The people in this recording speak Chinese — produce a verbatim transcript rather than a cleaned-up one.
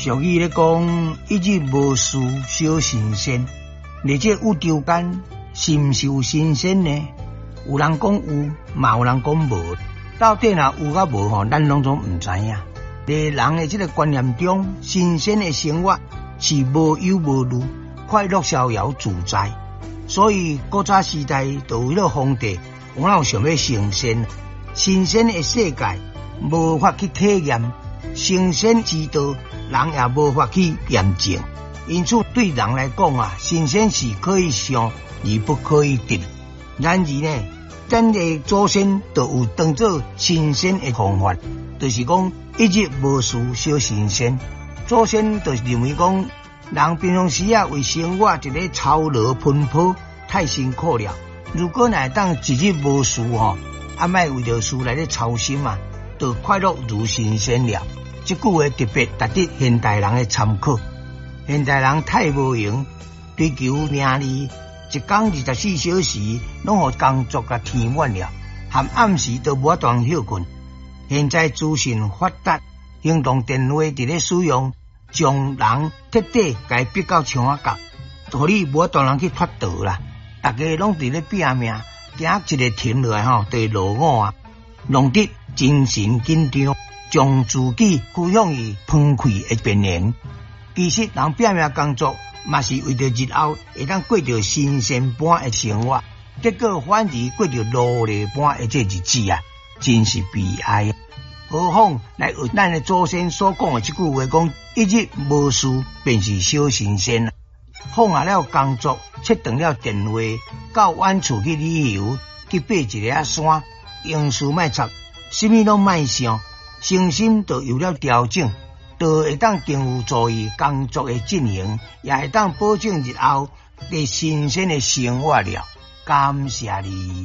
俗语咧讲，一日无事小新鲜。而这宇宙间是毋是有新鲜呢？有人讲有，嘛有人讲无。到底若有甲无吼，咱拢总毋知影。在人的这个观念中，新鲜的生活是无忧无虑、快乐逍遥自在。所以古早时代就有迄个皇帝，有哪有想要新鲜？新鲜的世界无法去体验，新鲜之道人也无法去验证。因此对人来讲啊，新鲜是可以想而不可以得。然而呢，咱的祖先就有当做新鲜的方法，就是讲一日无事小新鲜。祖先就认为讲，人平常时啊为生活一个操劳奔波太辛苦了。如果乃当一日无事吼，啊莫为着事来咧操心啊，就快乐如新鲜了。这句话特别值得现代人的参考。现代人太无闲，追求名利，一天二十四小时拢互工作甲填满了，含暗时都无法度休困。现在资讯发达，行动电话伫咧使用，将人彻底甲逼到墙仔角，互你无法度人去脱逃啦。大家拢伫咧拼命，行一个停落来吼，就会落伍啊，弄得精神紧张，将自己驱向于崩溃的边缘。其实人拼命工作，嘛是为着日后会当过着新鲜般的生活，结果反而过着劳累般的这日子啊，真是悲哀。何况来有咱的祖先所讲的这句话，讲一日无事便是小新鲜啊。放下了工作，切断了电话，到远处去旅游，去爬一个啊山，用事莫插，什么拢莫想，身心就有了调整。就会当更有助于工作的进行，也会当保证日后的新鲜的生活了。感谢你。